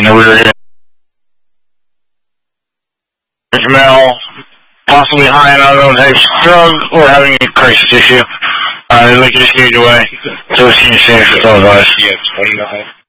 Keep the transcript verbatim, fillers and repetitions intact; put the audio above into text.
saying that we were getting Mel, possibly high on unknown types of drug or having a crisis issue. Uh, they'd like you to stage away. So we'll see you soon for televised. Yeah, twenty-nine.